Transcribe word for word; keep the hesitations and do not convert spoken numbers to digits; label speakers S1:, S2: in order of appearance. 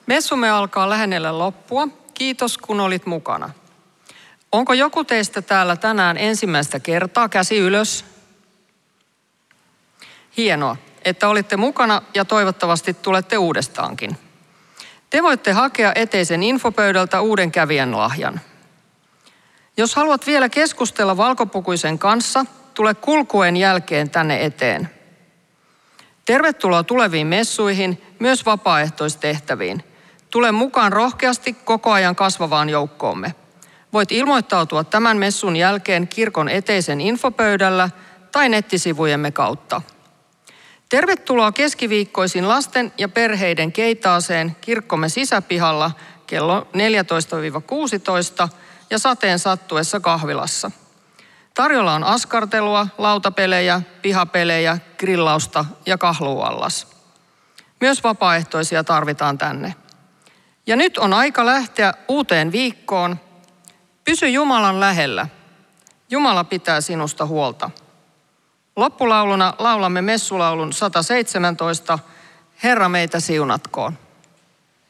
S1: Messumme alkaa lähennellä loppua. Kiitos, kun olit mukana. Onko joku teistä täällä tänään ensimmäistä kertaa? Käsi ylös. Hienoa, että olitte mukana ja toivottavasti tulette uudestaankin. Te voitte hakea eteisen infopöydältä uuden kävijän lahjan. Jos haluat vielä keskustella valkopukuisen kanssa, tule kulkuen jälkeen tänne eteen. Tervetuloa tuleviin messuihin, myös vapaaehtoistehtäviin. Tule mukaan rohkeasti koko ajan kasvavaan joukkoomme. Voit ilmoittautua tämän messun jälkeen kirkon eteisen infopöydällä tai nettisivujemme kautta. Tervetuloa keskiviikkoisin lasten ja perheiden keitaaseen kirkkomme sisäpihalla kello neljätoista kuusitoista ja sateen sattuessa kahvilassa. Tarjolla on askartelua, lautapelejä, pihapelejä, grillausta ja kahluuallas. Myös vapaaehtoisia tarvitaan tänne. Ja nyt on aika lähteä uuteen viikkoon. Pysy Jumalan lähellä. Jumala pitää sinusta huolta. Loppulauluna laulamme messulaulun sata seitsemäntoista. Herra meitä siunatkoon.